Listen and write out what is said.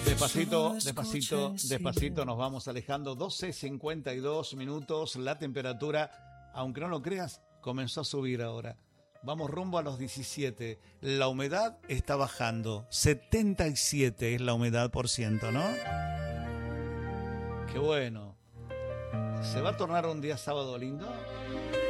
Despacito nos vamos alejando. 12:52 minutos. La temperatura, aunque no lo creas, comenzó a subir ahora. Vamos rumbo a los 17. La humedad está bajando. 77 es la humedad por ciento, ¿no? Qué bueno. ¿Se va a tornar un día sábado lindo?